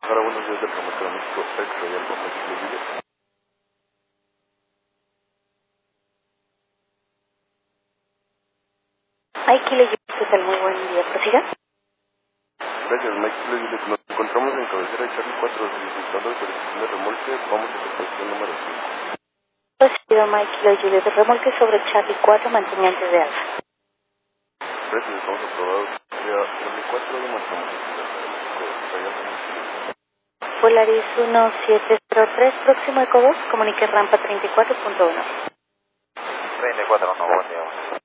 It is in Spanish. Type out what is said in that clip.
Ahora, buenos días del Remolque de México, Royal con Mike Kilo Juliet. Mike Kilo Juliet, ¿qué tal? Muy buen día, ¿prosiga? Gracias, Mike Kilo Juliet. Nos encontramos en cabecera de Charlie 4, solicitando autorización de remolque. Vamos a la posición número 5. Recibido Mike Kilo Juliet, remolque sobre Charlie 4, mantenimientos de alfa. Gracias, estamos aprobados. Charlie 4 de mantenimiento de alfa. Polaris 1703, próximo eco 2, comunique rampa 34.1. 34, no, buen día.